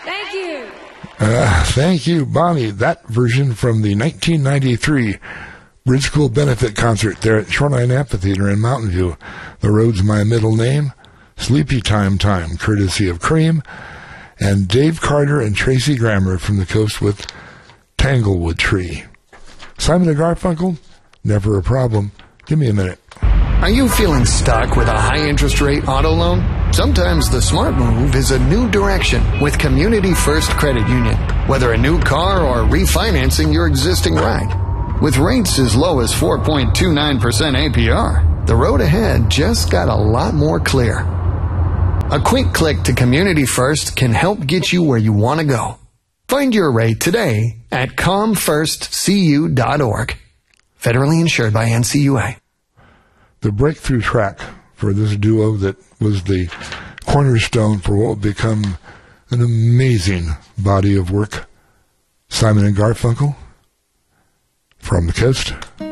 Thank you. Thank you, Bonnie. That version from the 1993 Bridge School Benefit Concert there at Shoreline Amphitheater in Mountain View. The Road's My Middle Name, Sleepy Time, courtesy of Cream, and Dave Carter and Tracy Grammer from the Coast with Tanglewood Tree. Simon and Garfunkel, Never a Problem. Give me a minute. Are you feeling stuck with a high interest rate auto loan? Sometimes the smart move is a new direction with Community First Credit Union. Whether a new car or refinancing your existing ride. With rates as low as 4.29% APR, the road ahead just got a lot more clear. A quick click to Community First can help get you where you want to go. Find your rate today at comfirstcu.org. Federally insured by NCUA. The breakthrough track for this duo that was the cornerstone for what would become an amazing body of work. Simon and Garfunkel from the Coast.